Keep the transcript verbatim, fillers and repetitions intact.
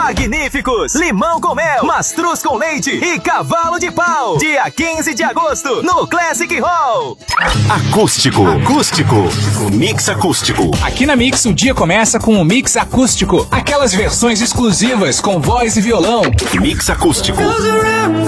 Magníficos, Limão com Mel, Mastruz com Leite e Cavalo de Pau. Dia quinze de agosto, no Classic Hall. Acústico, acústico, mix acústico. Aqui na Mix o dia começa com o mix acústico. Aquelas versões exclusivas com voz e violão. Mix acústico.